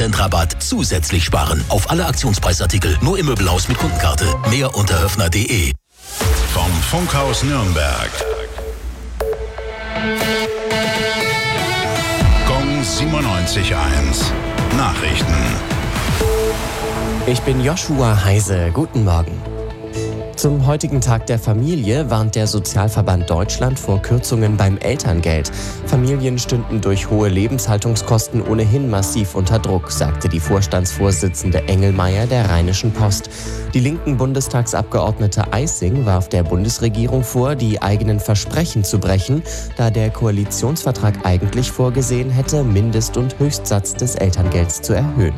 10% Rabatt zusätzlich sparen. Auf alle Aktionspreisartikel, nur im Möbelhaus mit Kundenkarte. Mehr unter höfner.de. Vom Funkhaus Nürnberg. Gong 97.1. Nachrichten. Ich bin Joshua Heise. Guten Morgen. Zum heutigen Tag der Familie warnt der Sozialverband Deutschland vor Kürzungen beim Elterngeld. Familien stünden durch hohe Lebenshaltungskosten ohnehin massiv unter Druck, sagte die Vorstandsvorsitzende Engelmeier der Rheinischen Post. Die linken Bundestagsabgeordnete Eissing warf der Bundesregierung vor, die eigenen Versprechen zu brechen, da der Koalitionsvertrag eigentlich vorgesehen hätte, Mindest- und Höchstsatz des Elterngelds zu erhöhen.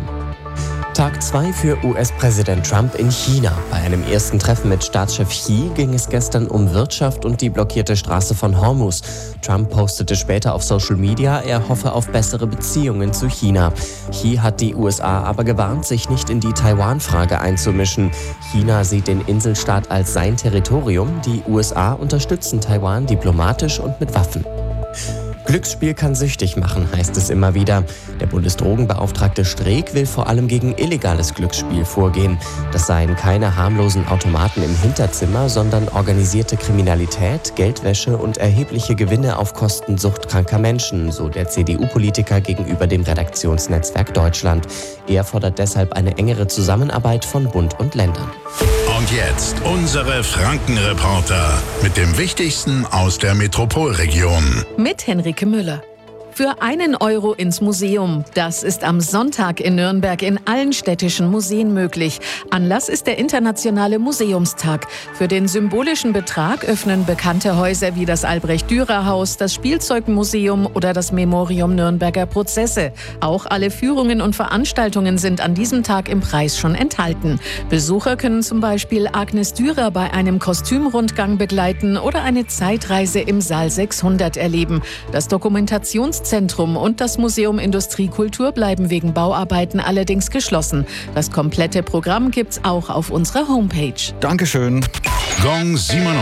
Tag 2 für US-Präsident Trump in China. Bei einem ersten Treffen mit Staatschef Xi ging es gestern um Wirtschaft und die blockierte Straße von Hormuz. Trump postete später auf Social Media, er hoffe auf bessere Beziehungen zu China. Xi hat die USA aber gewarnt, sich nicht in die Taiwan-Frage einzumischen. China sieht den Inselstaat als sein Territorium. Die USA unterstützen Taiwan diplomatisch und mit Waffen. Glücksspiel kann süchtig machen, heißt es immer wieder. Der Bundesdrogenbeauftragte Streeck will vor allem gegen illegales Glücksspiel vorgehen. Das seien keine harmlosen Automaten im Hinterzimmer, sondern organisierte Kriminalität, Geldwäsche und erhebliche Gewinne auf Kosten suchtkranker Menschen, so der CDU-Politiker gegenüber dem Redaktionsnetzwerk Deutschland. Er fordert deshalb eine engere Zusammenarbeit von Bund und Ländern. Und jetzt unsere Franken-Reporter mit dem Wichtigsten aus der Metropolregion. Mit Henrike Müller. Für 1 Euro ins Museum. Das ist am Sonntag in Nürnberg in allen städtischen Museen möglich. Anlass ist der Internationale Museumstag. Für den symbolischen Betrag öffnen bekannte Häuser wie das Albrecht-Dürer-Haus, das Spielzeugmuseum oder das Memorium Nürnberger Prozesse. Auch alle Führungen und Veranstaltungen sind an diesem Tag im Preis schon enthalten. Besucher können zum Beispiel Agnes Dürer bei einem Kostümrundgang begleiten oder eine Zeitreise im Saal 600 erleben. Das Dokumentationszentrum und das Museum Industriekultur bleiben wegen Bauarbeiten allerdings geschlossen. Das komplette Programm gibt's auch auf unserer Homepage. Dankeschön. Gong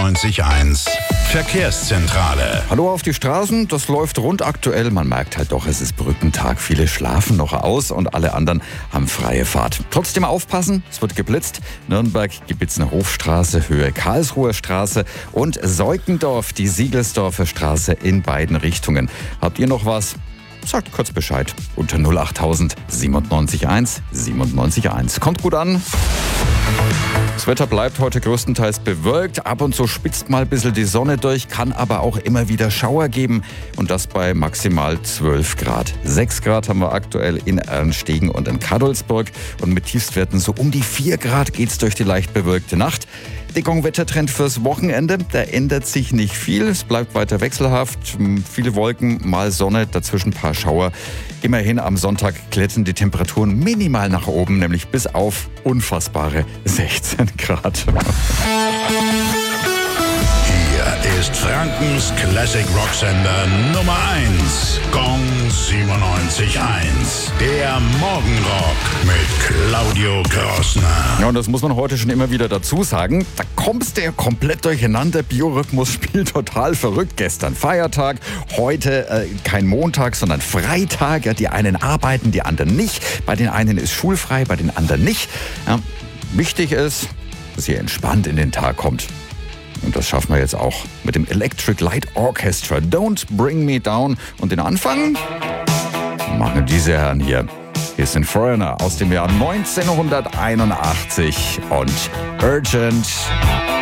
97.1. Verkehrszentrale. Hallo auf die Straßen, das läuft rund aktuell. Man merkt halt doch, es ist Brückentag. Viele schlafen noch aus und alle anderen haben freie Fahrt. Trotzdem aufpassen, es wird geblitzt. Nürnberg, Gibitzner Hofstraße, Höhe Karlsruher Straße und Seukendorf, die Siegelsdorfer Straße in beiden Richtungen. Habt ihr noch was? Sagt kurz Bescheid. Unter 08000 97.1 97.1. Kommt gut an. Das Wetter bleibt heute größtenteils bewölkt. Ab und zu spitzt mal ein bisschen die Sonne durch, kann aber auch immer wieder Schauer geben. Und das bei maximal 12 Grad. 6 Grad haben wir aktuell in Erlenstegen und in Kadolsburg. Und mit Tiefstwerten so um die 4 Grad geht's durch die leicht bewölkte Nacht. Der Gong-Wettertrend fürs Wochenende, da ändert sich nicht viel. Es bleibt weiter wechselhaft. Viele Wolken, mal Sonne, dazwischen ein paar Schauer. Immerhin am Sonntag klettern die Temperaturen minimal nach oben, nämlich bis auf unfassbare 16 Grad. Hier ist Frankens Classic Rocksender Nummer 1. Gong 97.1. Der Morgenrock mit Claudio Krossner. Ja, und das muss man heute schon immer wieder dazu sagen. Da kommst du ja komplett durcheinander. Biorhythmus spielt total verrückt. Gestern Feiertag, heute kein Montag, sondern Freitag. Ja, die einen arbeiten, die anderen nicht. Bei den einen ist schulfrei, bei den anderen nicht. Ja, wichtig ist, dass ihr entspannt in den Tag kommt. Und das schaffen wir jetzt auch mit dem Electric Light Orchestra. Don't Bring Me Down. Und den Anfang machen diese Herren hier. Hier sind Foreigner aus dem Jahr 1981 und Urgent.